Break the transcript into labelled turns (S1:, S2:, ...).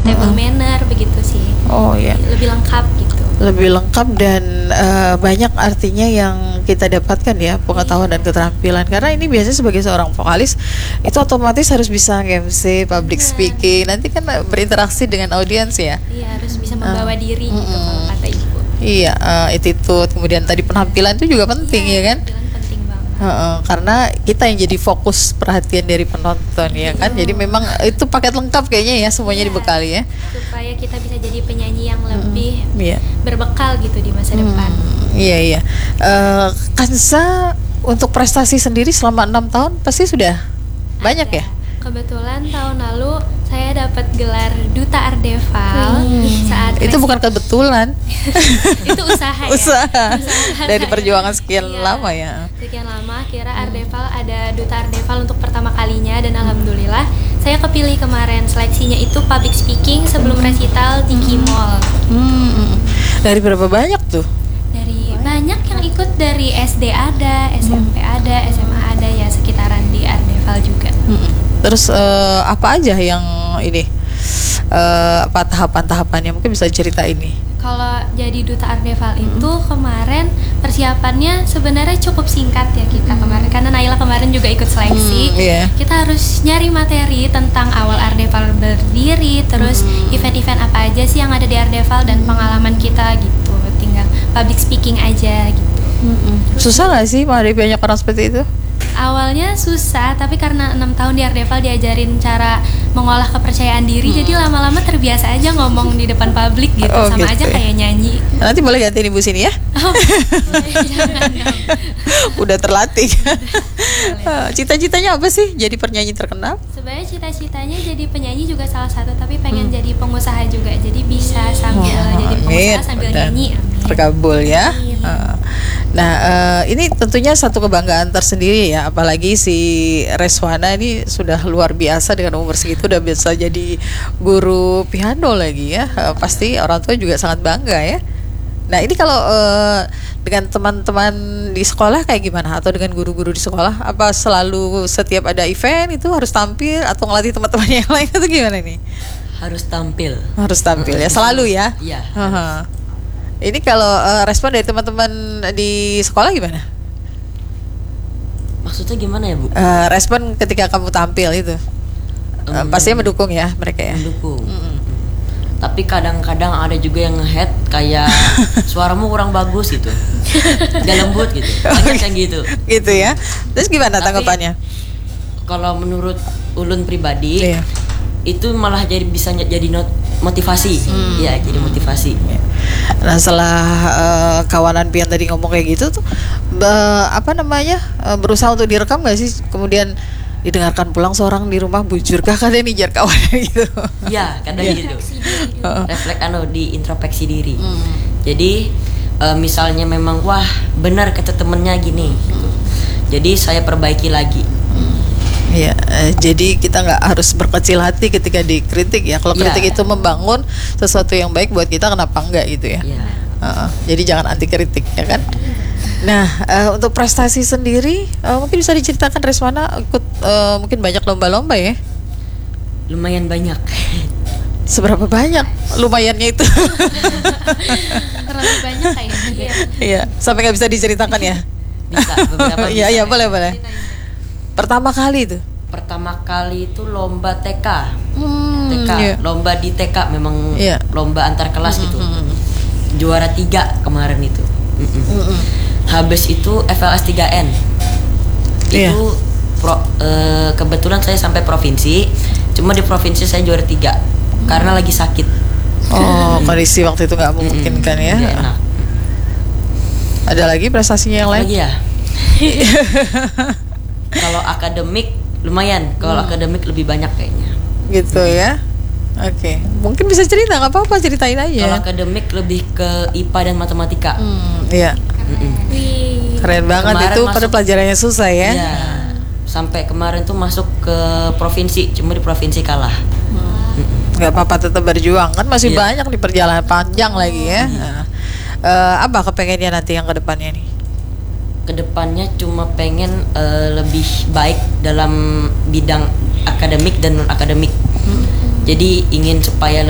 S1: table manner begitu sih.
S2: Oh ya.
S1: Lebih lengkap gitu.
S2: Lebih lengkap dan banyak artinya yang kita dapatkan ya, pengetahuan dan keterampilan. Karena ini biasanya sebagai seorang vokalis itu otomatis harus bisa MC, public speaking. Nanti kan berinteraksi dengan audiens ya.
S1: Iya, harus bisa membawa diri gitu kalau kata ibu.
S2: Iya, attitude, kemudian tadi penampilan itu juga penting ya kan?
S1: Penampilan penting banget.
S2: Karena kita yang jadi fokus perhatian dari penonton ya kan. Jadi memang itu paket lengkap kayaknya ya, semuanya dibekali ya.
S1: Supaya kita bisa jadi penyanyi yang lebih
S2: Iya.
S1: berbekal gitu di masa depan.
S2: Iya iya. Kansa untuk prestasi sendiri selama 6 tahun pasti sudah banyak
S1: Ada.
S2: ya?
S1: Kebetulan tahun lalu saya dapat gelar Duta Ardeval saat
S2: Itu bukan kebetulan.
S1: itu usaha ya.
S2: Usaha. Dari
S1: saya.
S2: perjuangan sekian
S1: Iya.
S2: lama ya.
S1: Sekian lama kira Ardeval ada Duta Ardeval untuk pertama kalinya dan alhamdulillah saya kepilih kemarin. Seleksinya itu public speaking sebelum resital di Kimol.
S2: Dari berapa banyak tuh?
S1: Dari banyak yang ikut, dari SD ada, SMP ada, SMA ada, ya sekitaran di Ardeval juga.
S2: Terus apa aja yang ini apa tahapan-tahapannya, mungkin bisa cerita ini?
S1: Kalau jadi Duta Ardeval itu kemarin persiapannya sebenarnya cukup singkat ya kita kemarin, karena Naila kemarin juga ikut seleksi.
S2: Iya.
S1: Kita harus nyari materi tentang awal Ardeval berdiri, terus event-event apa aja sih yang ada di Ardeval dan pengalaman kita gitu. Tinggal public speaking aja gitu.
S2: Susah nggak sih menghadapi banyak orang seperti itu?
S1: Awalnya susah, tapi karena 6 tahun di Ardeval diajarin cara mengolah kepercayaan diri, jadi lama-lama terbiasa aja ngomong di depan publik gitu.
S2: Oh,
S1: sama
S2: gitu
S1: aja
S2: ya.
S1: kayak nyanyi.
S2: Nanti boleh gantiin ibu sini ya?
S1: Oh, jangan dong.
S2: Udah terlatih. Cita-citanya apa sih jadi penyanyi terkenal?
S1: Sebenarnya cita-citanya jadi penyanyi juga salah satu, tapi pengen jadi pengusaha juga. Jadi bisa sambil jadi pengusaha sambil
S2: Dan
S1: nyanyi. Amin.
S2: terkabul ya.
S1: Amin.
S2: Nah, ini tentunya satu kebanggaan tersendiri ya, apalagi si Reswana ini sudah luar biasa dengan umur segitu udah bisa jadi guru piano lagi ya. Pasti orang tua juga sangat bangga ya. Nah, ini kalau dengan teman-teman di sekolah kayak gimana, atau dengan guru-guru di sekolah, apa selalu setiap ada event itu harus tampil atau ngelatih teman-teman yang lain itu gimana nih?
S3: Harus tampil.
S2: Harus tampil ya, selalu ya.
S3: Iya.
S2: Ini kalau respon dari teman-teman di sekolah gimana?
S3: Maksudnya gimana ya, Bu?
S2: Respon ketika kamu tampil itu pastinya mendukung ya mereka ya.
S3: Mendukung. Tapi kadang-kadang ada juga yang nge-head kayak suaramu kurang bagus gitu. Gak lembut gitu. Banyak yang gitu.
S2: Gitu ya. Terus gimana
S3: Tapi
S2: tanggapannya?
S3: Kalau menurut Ulun pribadi,
S2: Iya.
S3: itu malah jadi motivasi. Ya, jadi motivasi.
S2: Nah, setelah kawanan Pian tadi ngomong kayak gitu tuh berusaha untuk direkam gak sih, kemudian didengarkan pulang seorang di rumah, bujurkah kalian nih jar kawan gitu?
S3: Iya, kadang gitu. Refleks di introspeksi diri. Jadi misalnya memang wah benar kata temennya gini gitu. Jadi saya perbaiki lagi.
S2: Iya, jadi kita nggak harus berkecil hati ketika dikritik ya. Kalau kritik itu membangun sesuatu yang baik buat kita, kenapa enggak gitu ya?
S3: Iya.
S2: Jadi jangan anti kritik ya kan. Nah, untuk prestasi sendiri mungkin bisa diceritakan, Reswana ikut mungkin banyak lomba-lomba ya?
S3: Lumayan banyak.
S2: Seberapa banyak lumayannya itu?
S1: Terlalu banyak kayaknya.
S2: Iya, sampai nggak bisa diceritakan ya?
S3: Bisa beberapa.
S2: Iya iya, boleh boleh. Pertama kali itu?
S3: Pertama kali itu lomba TK. TK,
S2: iya.
S3: lomba di TK memang
S2: Iya.
S3: lomba antar kelas gitu. Juara 3 kemarin itu. Habis itu FLS 3N.
S2: Iya.
S3: Itu kebetulan saya sampai provinsi. Cuma di provinsi saya juara 3 karena lagi sakit.
S2: Oh, kondisi waktu itu nggak memungkinkan ya?
S3: Nggak enak.
S2: Ada lagi prestasinya yang lain?
S3: Lagi ya. Kalau akademik lumayan, kalau akademik lebih banyak kayaknya.
S2: Gitu ya. Oke, mungkin bisa cerita, nggak apa-apa, ceritain aja.
S3: Kalau akademik lebih ke IPA dan matematika.
S2: Iya.
S1: Wih.
S2: Keren banget.
S3: Kemarin
S2: Itu pada
S3: masuk-
S2: pelajarannya susah ya.
S3: Iya. Sampai kemarin tuh masuk ke provinsi, cuma di provinsi kalah.
S2: Nggak apa-apa, tetap berjuang kan, masih
S3: Iya.
S2: banyak di perjalanan panjang lagi ya. Nah, apa kepengennya nanti yang kedepannya nih?
S3: Kedepannya cuma pengen lebih baik dalam bidang akademik dan non akademik. Jadi ingin supaya